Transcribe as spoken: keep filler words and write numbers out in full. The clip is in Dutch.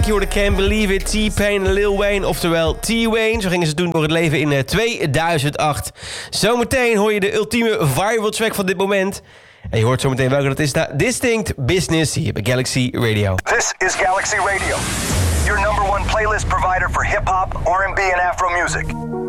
Je hoorde Can't Believe It, T-Pain en Lil Wayne, oftewel T-Wayne. Zo gingen ze doen door het leven in tweeduizend acht. Zometeen hoor je de ultieme viral track van dit moment. En je hoort zometeen welke dat is. Distinct Business hier bij Galaxy Radio. This is Galaxy Radio, your number one playlist provider for hip-hop, R and B, and Afro music.